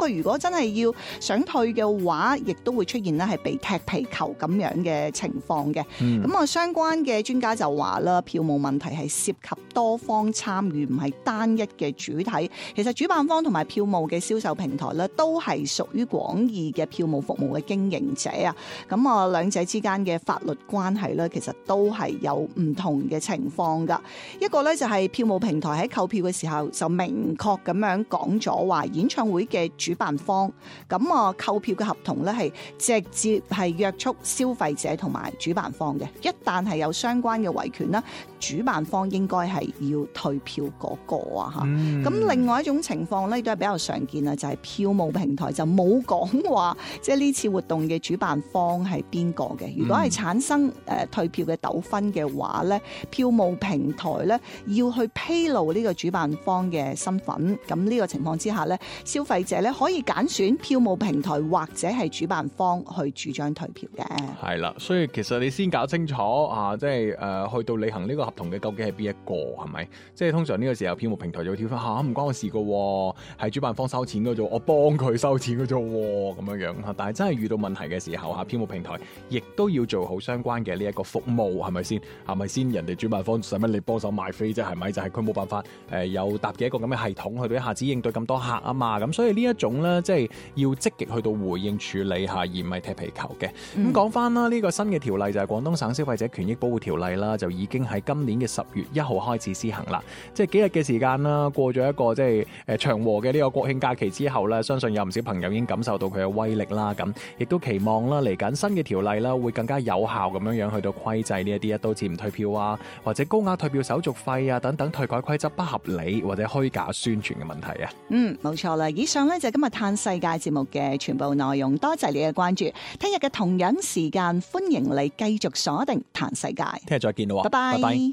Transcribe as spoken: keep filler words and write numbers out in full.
佢如果真係要想退嘅話，亦都會出現咧係被踢皮球咁樣嘅情況嘅。咁啊、嗯，相關嘅專家就話啦，票務問題係涉及多方參與，唔係單一嘅主體。其實主辦方同埋票務嘅銷售平台咧，都係屬於廣義嘅票務服務嘅經營者啊。咁啊，兩者之間嘅法律關係咧，其實都係有唔同嘅情況噶。一個咧就係票務平台喺購票嘅時候就明確咁樣講咗話，演唱會嘅主辦方咁啊購票嘅合同咧係直接係約束消費者同埋主辦方嘅。一旦係有相關嘅維權啦，主辦方應該係要退票嗰個啊嚇。咁、嗯、另外一種情況咧，都係比較常見啊，就係、是、票務平台就冇講話，即係呢次活動嘅主辦方係邊個嘅。如果係產生誒、呃、退票嘅糾紛嘅話咧，票務平台咧要去披露呢個主辦方嘅身份。咁呢個情況之下咧，消費者咧可以揀選票務平台或者係主辦方去主張退票嘅。 係啦，所以其實你先搞清楚啊，即係誒、呃、去到履行呢個合同嘅究竟係邊一個，係咪？即係通常呢個時候票務平台就會跳翻嚇，唔關我事噶，係主辦方收錢噶啫，我幫佢收錢噶啫，咁樣樣嚇。但係真係遇到問題嘅時候嚇，票務平台亦都要做好相關嘅呢一個服務，係咪先？係咪先？人哋主辦方使乜你幫手賣飛啫？係咪？就係佢冇辦法誒、呃、有搭嘅一個咁嘅系統去到一下子應對咁多客啊嘛。咁所以呢一種咧，即係要積極去到回應處理下，而唔係踢皮球嘅。咁講翻啦，呢、這個新嘅條例就係廣東省消費者權益保護條例啦，就已經喺今年嘅十月一號開始施行啦。即係幾日嘅時間啦，過咗一個即係誒長和嘅呢個國慶假期之後咧，相信有唔少朋友已經感受到佢嘅威力啦。咁亦都期望啦，嚟緊新嘅條例啦，會更加有效咁樣樣去到規制呢一啲一刀切唔退票啊，或者高額退票手續費啊等等退改規則不合理或者虛假宣傳嘅問題啊。 嗯，冇錯啦。以上呢就係今日嘆世界節目嘅全部內容，多謝你嘅關注。聽日嘅同樣時間，歡迎你繼續鎖定嘆世界。 聽日再見咯， 拜拜。 拜拜。